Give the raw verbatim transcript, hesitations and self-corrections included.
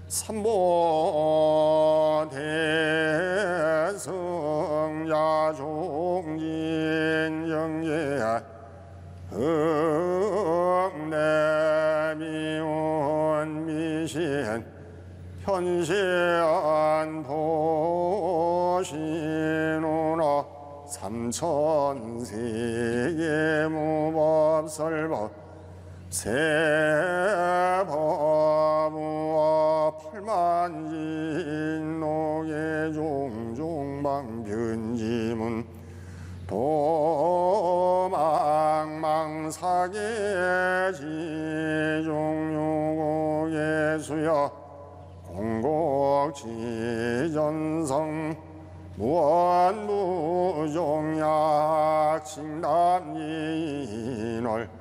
삼보대승야종진 영예 흑내미운 미신 현시안 보시누나 삼천세계 무법설법 세법무와 팔만진록의 종종방변지문 도망망사계 지종유고 예수여 공곡지전성 무언무종약 칭담인월